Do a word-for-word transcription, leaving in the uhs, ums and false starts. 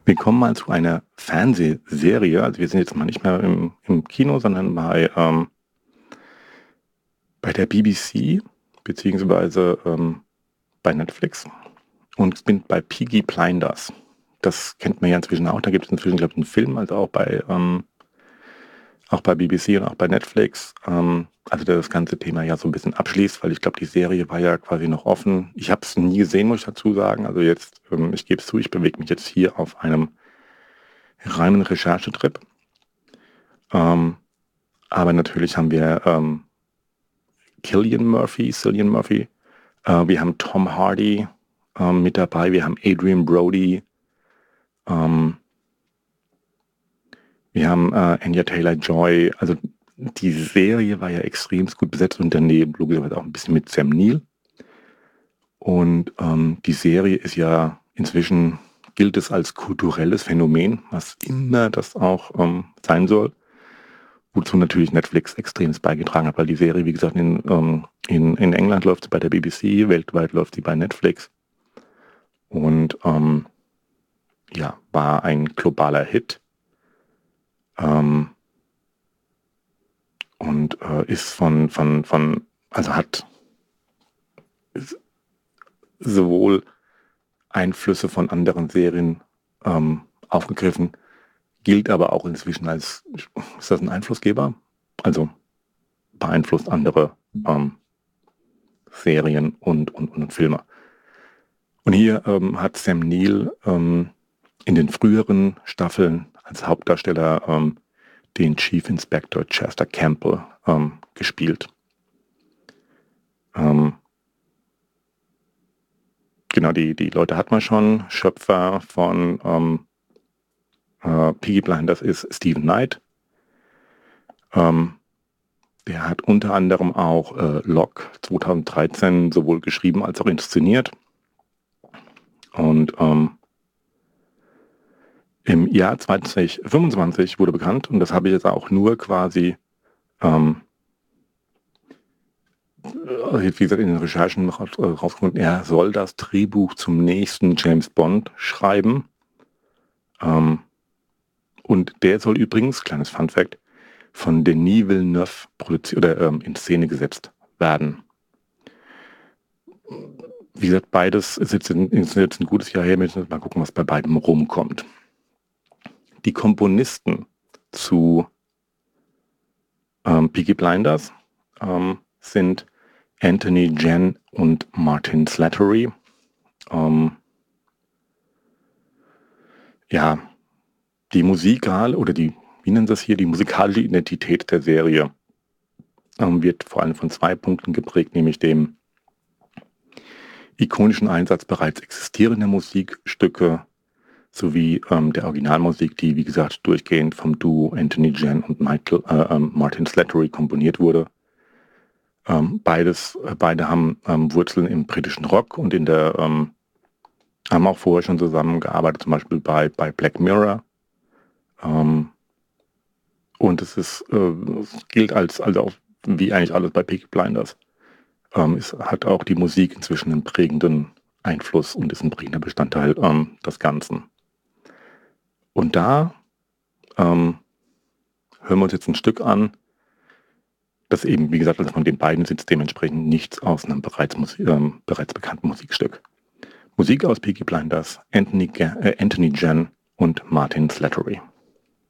Wir kommen mal zu einer Fernsehserie. Also wir sind jetzt mal nicht mehr im, im Kino, sondern bei, ähm, bei der B B C, beziehungsweise ähm, bei Netflix. Und sind bei Peaky Blinders. Das kennt man ja inzwischen auch. Da gibt es inzwischen, glaube ich, einen Film, also auch bei, ähm, auch bei B B C und auch bei Netflix. Ähm, also der das ganze Thema ja so ein bisschen abschließt, weil ich glaube, die Serie war ja quasi noch offen. Ich habe es nie gesehen, muss ich dazu sagen. Also jetzt, ähm, ich gebe es zu, ich bewege mich jetzt hier auf einem reinen Recherchetrip. Ähm, aber natürlich haben wir ähm, Cillian Murphy, Cillian Murphy. Äh, wir haben Tom Hardy ähm, mit dabei. Wir haben Adrian Brody. Ähm, wir haben äh, Anya Taylor-Joy. Also die Serie war ja extrem gut besetzt und daneben logischerweise auch ein bisschen mit Sam Neill. Und ähm, die Serie ist ja inzwischen, gilt es als kulturelles Phänomen, was immer das auch ähm, sein soll. Wozu natürlich Netflix extremst beigetragen hat, weil die Serie, wie gesagt, in, ähm, in, in England läuft sie bei der B B C, weltweit läuft sie bei Netflix. Und ähm, ja, war ein globaler Hit. Ähm, und äh, ist von, von, von, also hat sowohl Einflüsse von anderen Serien ähm, aufgegriffen, gilt aber auch inzwischen als, ist das ein Einflussgeber? Also beeinflusst andere ähm, Serien und, und, und Filme. Und hier ähm, hat Sam Neill ähm, in den früheren Staffeln als Hauptdarsteller ähm, den Chief Inspector Chester Campbell ähm, gespielt. Ähm, genau, die, die Leute hat man schon. Schöpfer von ähm, äh, Peaky Blinders ist Stephen Knight. Ähm, der hat unter anderem auch äh, Locke zwanzig dreizehn sowohl geschrieben als auch inszeniert. Und ähm, im Jahr zwanzig fünfundzwanzig wurde bekannt, und das habe ich jetzt auch nur quasi ähm, wie gesagt, in den Recherchen noch rausgefunden, er soll das Drehbuch zum nächsten James Bond schreiben. Ähm, und der soll übrigens, kleines Funfact, von Denis Villeneuve produziert oder ähm, in Szene gesetzt werden. Wie gesagt, beides ist jetzt, ein, ist jetzt ein gutes Jahr her. Wir müssen mal gucken, was bei beidem rumkommt. Die Komponisten zu ähm, Peaky Blinders ähm, sind Anthony Jen und Martin Slattery. Ähm, ja, die Musikal oder die, wie nennen Sie das hier, die musikalische Identität der Serie ähm, wird vor allem von zwei Punkten geprägt, nämlich dem ikonischen Einsatz bereits existierender Musikstücke sowie ähm, der Originalmusik, die, wie gesagt, durchgehend vom Duo Anthony Jen und Michael, äh, ähm, Martin Slattery komponiert wurde. Ähm, beides, äh, beide haben ähm, Wurzeln im britischen Rock und in der, ähm, haben auch vorher schon zusammengearbeitet, zum Beispiel bei, bei Black Mirror. Ähm, und es ist, äh, es gilt als, also auch wie eigentlich alles bei Peaky Blinders. Ähm, es hat auch die Musik inzwischen einen prägenden Einfluss und ist ein prägender Bestandteil ähm, des Ganzen. Und da ähm, hören wir uns jetzt ein Stück an, das eben, wie gesagt, also von den beiden sitzt dementsprechend nichts aus einem bereits, Musik, ähm, bereits bekannten Musikstück. Musik aus Peaky Blinders, Anthony, äh, Anthony Jen und Martin Slattery.